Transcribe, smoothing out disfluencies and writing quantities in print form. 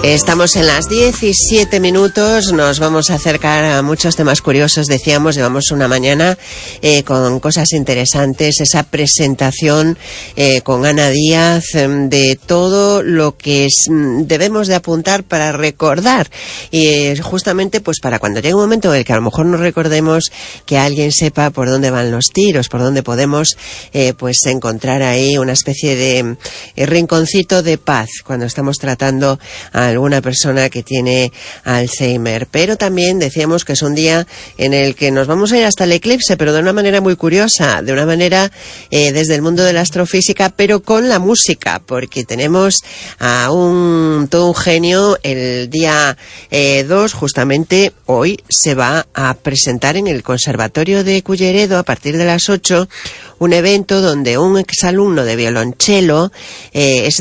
Estamos en las 17 minutos, nos vamos a acercar a muchos temas curiosos, decíamos, llevamos una mañana con cosas interesantes, esa presentación con Ana Díaz de todo lo que debemos de apuntar para recordar, y justamente pues para cuando llegue un momento en el que a lo mejor no recordemos, que alguien sepa por dónde van los tiros, por dónde podemos pues encontrar ahí una especie de rinconcito de paz cuando estamos tratando a alguna persona que tiene Alzheimer. Pero también decíamos que es un día en el que nos vamos a ir hasta el eclipse, pero de una manera muy curiosa, de una manera desde el mundo de la astrofísica, pero con la música, porque tenemos a todo un genio. El día 2, justamente hoy, se va a presentar en el Conservatorio de Culleredo a partir de las 8 un evento donde un exalumno de violonchelo es